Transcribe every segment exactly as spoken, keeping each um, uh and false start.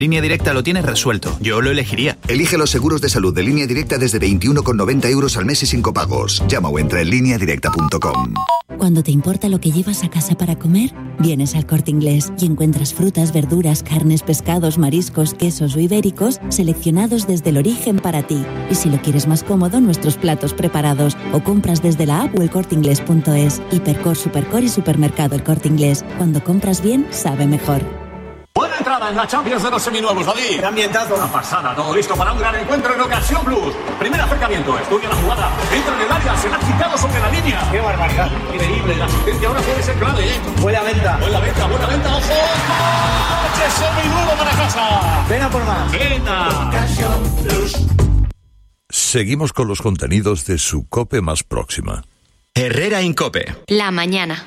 Línea Directa lo tienes resuelto. Yo lo elegiría. Elige los seguros de salud de Línea Directa desde veintiuno con noventa euros al mes y sin copagos. Llama o entra en línea directa punto com. Cuando te importa lo que llevas a casa para comer, vienes al Corte Inglés y encuentras frutas, verduras, carnes, pescados, mariscos, quesos o ibéricos seleccionados desde el origen para ti. Y si lo quieres más cómodo, nuestros platos preparados o compras desde la app o el corte inglés punto es. Hipercor, Supercor y Supermercado El Corte Inglés. Cuando compras bien, sabe mejor. Buena entrada en la Champions de los seminuevos, David. ¡Qué ambientazo! Una pasada, todo listo para un gran encuentro en Ocasión Plus. Primer acercamiento, estudia la jugada, entra en el área, se la ha quitado sobre la línea. ¡Qué barbaridad! Increíble, la asistencia ahora puede ser clave, ¿eh? Buena venta. Buena venta, buena venta, ojo. ¡Coche seminuevo para casa! Ven a por más. ¡Venga! Ocasión Plus. Seguimos con los contenidos de su COPE más próxima. Herrera en COPE. La mañana.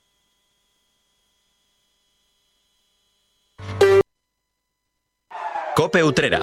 COPE Utrera.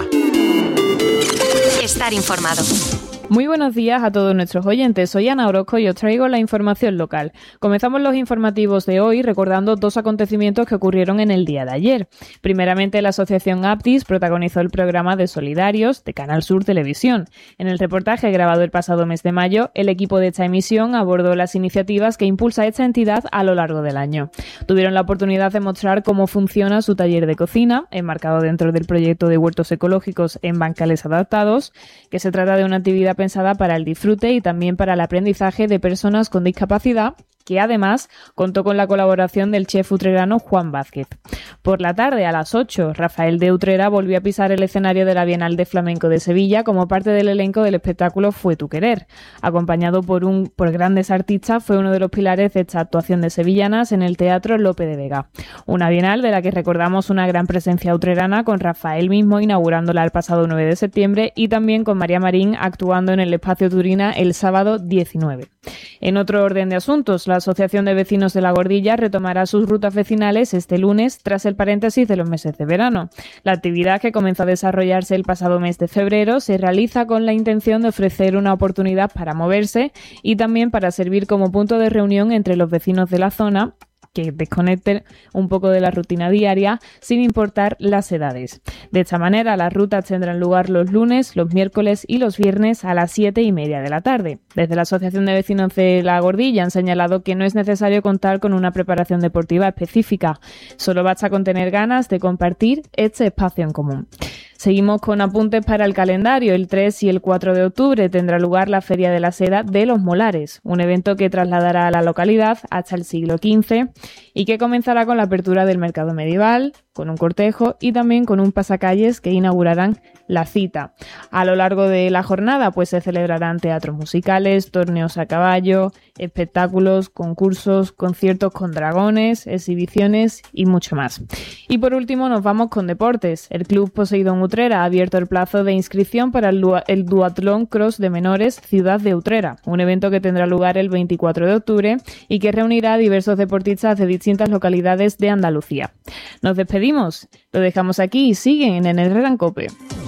Estar informado. Muy buenos días a todos nuestros oyentes. Soy Ana Orozco y os traigo la información local. Comenzamos los informativos de hoy recordando dos acontecimientos que ocurrieron en el día de ayer. Primeramente, la asociación Aptis protagonizó el programa de Solidarios de Canal Sur Televisión. En el reportaje grabado el pasado mes de mayo, el equipo de esta emisión abordó las iniciativas que impulsa esta entidad a lo largo del año. Tuvieron la oportunidad de mostrar cómo funciona su taller de cocina, enmarcado dentro del proyecto de huertos ecológicos en bancales adaptados, que se trata de una actividad pensada para el disfrute y también para el aprendizaje de personas con discapacidad, que además contó con la colaboración del chef utrerano Juan Vázquez. Por la tarde, a las ocho, Rafael de Utrera volvió a pisar el escenario de la Bienal de Flamenco de Sevilla como parte del elenco del espectáculo Fue tu querer. Acompañado por, un, por grandes artistas, fue uno de los pilares de esta actuación de sevillanas en el Teatro Lope de Vega. Una Bienal de la que recordamos una gran presencia utrerana, con Rafael mismo inaugurándola el pasado nueve de septiembre y también con María Marín actuando en el Espacio Turina el sábado diecinueve. En otro orden de asuntos, la Asociación de Vecinos de La Gordilla retomará sus rutas vecinales este lunes tras el paréntesis de los meses de verano. La actividad, que comenzó a desarrollarse el pasado mes de febrero, se realiza con la intención de ofrecer una oportunidad para moverse y también para servir como punto de reunión entre los vecinos de la zona, que desconecten un poco de la rutina diaria sin importar las edades. De esta manera, las rutas tendrán lugar los lunes, los miércoles y los viernes a las siete y media de la tarde. Desde la Asociación de Vecinos de La Gordilla han señalado que no es necesario contar con una preparación deportiva específica, solo basta con tener ganas de compartir este espacio en común. Seguimos con apuntes para el calendario. El tres y el cuatro de octubre tendrá lugar la Feria de la Seda de Los Molares, un evento que trasladará a la localidad hasta el siglo quince y que comenzará con la apertura del mercado medieval, con un cortejo y también con un pasacalles que inaugurarán la cita. A lo largo de la jornada pues se celebrarán teatros musicales, torneos a caballo, espectáculos, concursos, conciertos con dragones, exhibiciones y mucho más. Y por último nos vamos con deportes. El Club Poseidón Utrera ha abierto el plazo de inscripción para el, el Duatlón Cross de Menores Ciudad de Utrera, un evento que tendrá lugar el veinticuatro de octubre y que reunirá a diversos deportistas de distintas localidades de Andalucía. Nos despedimos, lo dejamos aquí y siguen en Herrera en COPE.